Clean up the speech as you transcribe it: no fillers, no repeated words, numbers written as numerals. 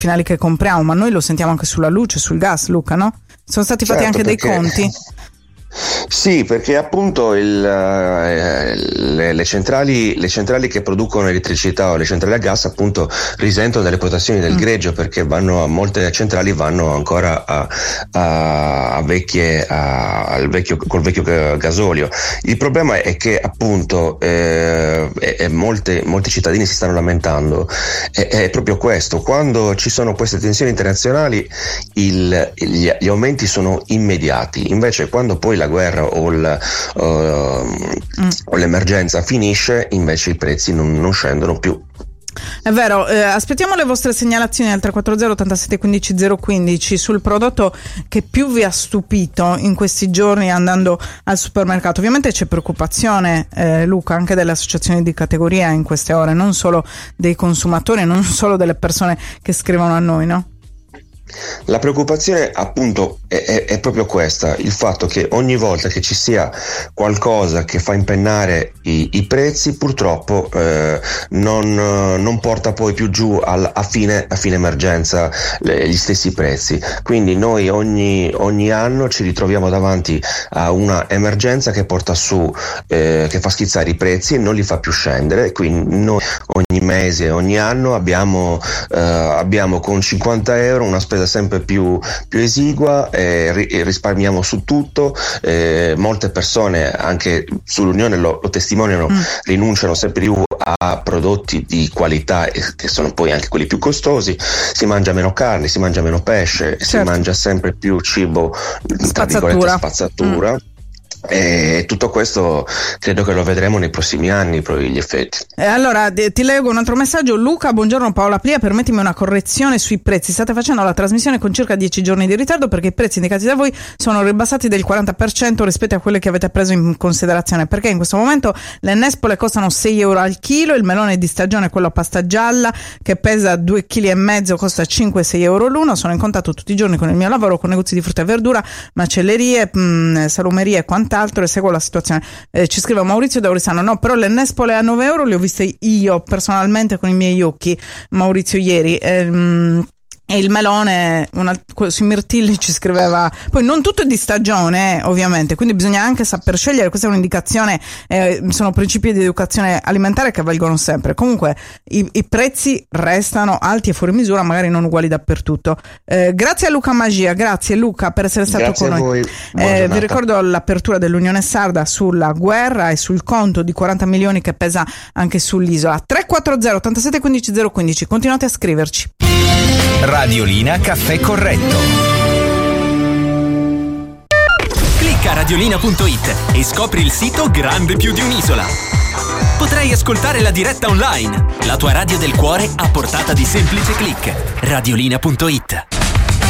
finali che compriamo, ma noi lo sentiamo anche sulla luce, sul gas, Luca, no? Sono stati fatti anche dei conti? Sì, perché appunto le centrali che producono elettricità o le centrali a gas appunto risentono delle quotazioni del greggio, perché molte centrali vanno ancora col vecchio gasolio. Il problema è che appunto molti cittadini si stanno lamentando, è proprio questo: quando ci sono queste tensioni internazionali gli aumenti sono immediati, invece quando poi la guerra o l'emergenza finisce, invece i prezzi non scendono più. È vero, aspettiamo le vostre segnalazioni al 340 87 15 015 sul prodotto che più vi ha stupito in questi giorni andando al supermercato. Ovviamente c'è preoccupazione, Luca, anche delle associazioni di categoria in queste ore, non solo dei consumatori, non solo delle persone che scrivono a noi, no? La preoccupazione appunto è proprio questa, il fatto che ogni volta che ci sia qualcosa che fa impennare i prezzi, purtroppo non porta poi più giù a fine emergenza gli stessi prezzi. Quindi noi ogni anno ci ritroviamo davanti a una emergenza che porta su, che fa schizzare i prezzi e non li fa più scendere. Quindi noi ogni mese, ogni anno abbiamo con 50 euro una spesa sempre più esigua, risparmiamo su tutto. Molte persone anche sull'Unione lo testimoniano, rinunciano sempre più a prodotti di qualità che sono poi anche quelli più costosi. Si mangia meno carne, si mangia meno pesce, certo. Si mangia sempre più cibo tra virgolette spazzatura. E tutto questo credo che lo vedremo nei prossimi anni, gli effetti. Allora ti leggo un altro messaggio. Luca, buongiorno, Paola Plia, permettimi una correzione sui prezzi. State facendo la trasmissione con circa 10 giorni di ritardo, perché i prezzi indicati da voi sono ribassati del 40% rispetto a quelli che avete preso in considerazione, perché in questo momento le nespole costano 6 euro al chilo, il melone di stagione, quello a pasta gialla che pesa 2,5 kg, costa 5-6 euro l'uno. Sono in contatto tutti i giorni con il mio lavoro, con negozi di frutta e verdura, macellerie, salumerie e quant'altro, e seguo la situazione. Ci scrive Maurizio da Oristano: no, però le nespole a 9 euro le ho viste io personalmente con i miei occhi, Maurizio, ieri. E il melone, sui mirtilli ci scriveva, poi non tutto è di stagione ovviamente, quindi bisogna anche saper scegliere. Questa è un'indicazione, sono principi di educazione alimentare che valgono sempre. Comunque i prezzi restano alti e fuori misura, magari non uguali dappertutto. Grazie a Luca Magia, grazie Luca per essere stato grazie con noi. Vi ricordo l'apertura dell'Unione Sarda sulla guerra e sul conto di 40 milioni che pesa anche sull'isola. 340 87 15 015, continuate a scriverci. Radiolina Caffè Corretto. Clicca radiolina.it e scopri il sito grande più di un'isola. Potrai ascoltare la diretta online, la tua radio del cuore a portata di semplice click. Radiolina.it.